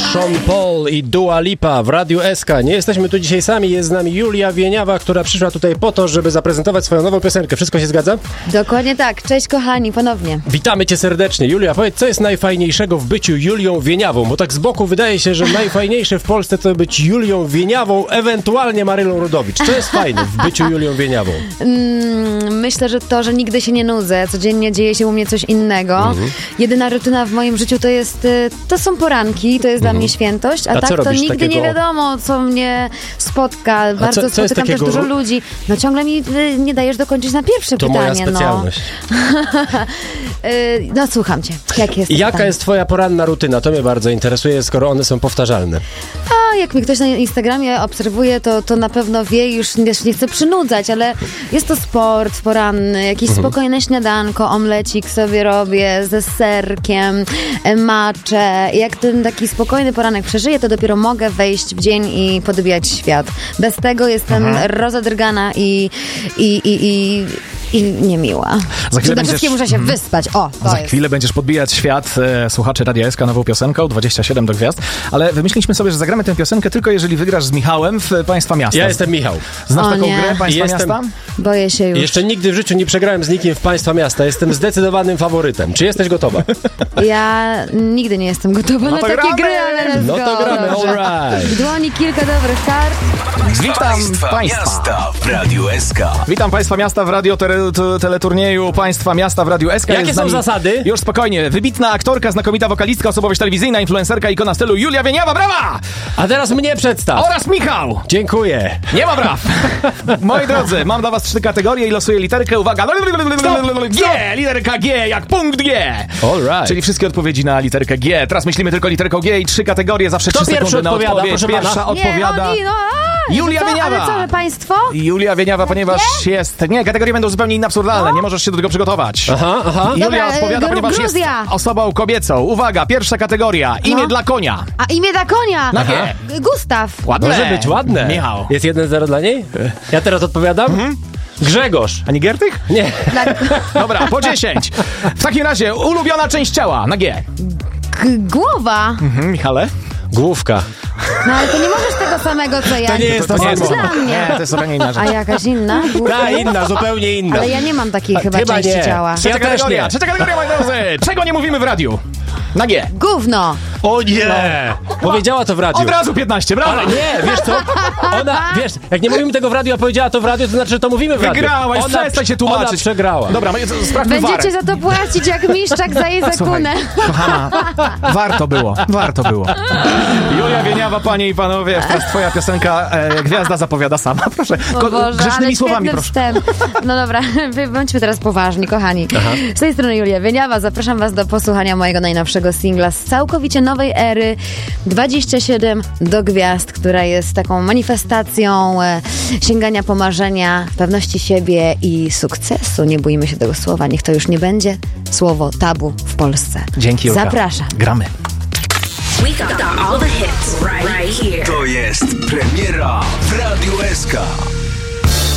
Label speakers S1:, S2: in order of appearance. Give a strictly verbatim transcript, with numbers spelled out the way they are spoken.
S1: Sean Paul i Dua Lipa w Radiu S K. Nie jesteśmy tu dzisiaj sami, jest z nami Julia Wieniawa, która przyszła tutaj po to, żeby zaprezentować swoją nową piosenkę. Wszystko się zgadza?
S2: Dokładnie tak. Cześć kochani, ponownie.
S1: Witamy cię serdecznie. Julia, powiedz, co jest najfajniejszego w byciu Julią Wieniawą? Bo tak z boku wydaje się, że najfajniejsze w Polsce to być Julią Wieniawą, ewentualnie Marylą Rodowicz. Co jest fajne w byciu Julią Wieniawą?
S2: Mm, myślę, że to, że nigdy się nie nudzę. Codziennie dzieje się u mnie coś innego. Mhm. Jedyna rutyna w moim życiu to jest, to są poranki, to jest dla mnie świętość, a, a tak to nigdy takiego... nie wiadomo, co mnie spotka. A Bardzo co, co spotykam takiego... też dużo ludzi. No ciągle mi y, nie dajesz dokończyć na pierwsze
S1: to
S2: pytanie.
S1: To moja specjalność.
S2: No. y, no słucham cię. Jakie jest
S1: Jaka
S2: pytanie?
S1: jest twoja poranna rutyna? To mnie bardzo interesuje, skoro one są powtarzalne.
S2: A jak mnie ktoś na Instagramie obserwuje, to, to na pewno wie, już nie, nie chcę przynudzać, ale jest to sport poranny, jakieś mhm. spokojne śniadanko, omlecik sobie robię ze serkiem, maczę. Jak ten taki spokojny poranek przeżyję, to dopiero mogę wejść w dzień i podbijać świat. Bez tego jestem Aha. rozedrgana i, i, i, i i niemiła.
S3: Za chwilę
S2: Przede
S3: będziesz...
S2: wszystkim muszę się wyspać. O, to
S3: Za
S2: jest.
S3: chwilę będziesz podbijać świat e, słuchaczy Radia S K nową piosenką dwadzieścia siedem do gwiazd, ale wymyśliliśmy sobie, że zagramy tę piosenkę tylko jeżeli wygrasz z Michałem w Państwa Miasta.
S1: Ja jestem Michał.
S3: Znasz
S2: o,
S3: taką
S2: nie.
S3: grę Państwa
S1: jestem...
S3: Miasta?
S2: Boję się już.
S1: Jeszcze nigdy w życiu nie przegrałem z nikim w Państwa Miasta. Jestem zdecydowanym faworytem. Czy jesteś gotowa?
S2: Ja nigdy nie jestem gotowa
S3: no
S2: na takie
S3: gramy.
S2: gry, ale let's
S1: No to
S2: go.
S1: gramy, all right.
S2: W dłoni kilka dobrych kart.
S3: Witam
S4: Państwa,
S3: Państwa.
S4: Miasta w Radiu S K.
S3: Witam Państwa Miasta w radio te- te- teleturnieju Państwa Miasta w Radiu S K.
S1: Jakie
S3: Jest
S1: są
S3: z nami...
S1: zasady?
S3: Już spokojnie. Wybitna aktorka, znakomita wokalistka, osobowość telewizyjna, influencerka, ikona stylu Julia Wieniawa. Brawa!
S1: A teraz mnie przedstaw.
S3: Oraz Michał.
S1: Dziękuję.
S3: Nie ma braw. Moi drodzy, mam dla was trzy kategorie i losuję literkę. Uwaga. G. Literka G jak punkt G.
S1: All right.
S3: Czyli wszystkie odpowiedzi na literkę G. Teraz myślimy tylko literką G i trzy kategorie. Zawsze
S1: Kto
S3: trzy sekundy na
S1: odpowiada,
S3: odpowiedź.
S1: proszę
S3: Pierwsza
S1: pana?
S3: odpowiada...
S2: Nie, oni, no, a,
S3: Julia
S2: co?
S3: Wieniawa.
S2: Ale co, że państwo?
S3: Julia Wieniawa, ponieważ jest... Nie, kategorie będą zupełnie inne, absurdalne. Nie możesz się do tego przygotować.
S1: Aha, aha.
S3: Julia
S2: Dobra,
S3: odpowiada,
S2: Gru-
S3: ponieważ
S2: Gruzja.
S3: jest osobą kobiecą. Uwaga, pierwsza kategoria. Imię
S2: No.
S3: dla konia.
S2: A imię dla konia?
S3: Na G.
S2: G- Gustaw.
S3: Ładne.
S1: Może być ładne.
S3: Michał.
S1: Jest jeden zero dla niej? Ja teraz odpowiadam? Mhm. Grzegorz.
S3: A nie Giertych?
S1: Nie.
S3: Dobra, po dziesięć. W takim razie, ulubiona część ciała. Na G.
S2: G- głowa.
S3: Mhm, Michale?
S1: Główka.
S2: No ale to nie możesz tego samego, co ja.
S1: To nie jest to
S2: to
S1: samo.
S2: jest dla mnie.
S3: Nie, to jest zupełnie inna rzecz.
S2: A jakaś inna?
S1: Ta inna, zupełnie inna.
S2: Ale ja nie mam takiej
S1: A,
S2: chyba,
S1: chyba
S2: części
S1: nie.
S2: ciała.
S3: Trzecia
S1: Ja też
S3: kategoria,
S1: nie.
S3: trzecia kategoria, moi drodzy. Czego nie mówimy w radiu? Na G.
S2: Gówno.
S1: O nie! Powiedziała to w radiu.
S3: Od razu piętnaście, brawo!
S1: Ale nie, wiesz co? Ona, wiesz, jak nie mówimy tego w radiu, a powiedziała to w radiu, to znaczy, że to mówimy w radiu.
S3: Wygrałaś,
S1: Ona,
S3: przestań się tłumaczyć.
S1: Ona przegrała.
S3: Dobra, sprawdźmy
S2: Będziecie
S3: warę.
S2: za to płacić jak miszczak za jej zakunę.
S3: Kochana, warto było, warto było. Julia Wieniawa, panie i panowie, teraz twoja piosenka e, Gwiazda zapowiada sama, proszę.
S2: O
S3: Ko-
S2: Boże,
S3: grzecznymi
S2: ale
S3: słowami,
S2: świetny
S3: proszę.
S2: wstęp. No dobra, bądźmy teraz poważni, kochani. Aha. Z tej strony Julia Wieniawa, zapraszam was do posłuchania mojego najnowszego singla z całkowicie nowej ery dwadzieścia siedem do gwiazd, która jest taką manifestacją e, sięgania po marzenia, pewności siebie i sukcesu. Nie bójmy się tego słowa, niech to już nie będzie słowo tabu w Polsce.
S3: Dzięki, Julka.
S2: Zapraszam.
S3: Gramy.
S5: We got all the hits right, right here.
S4: To jest premiera w Radiu S K.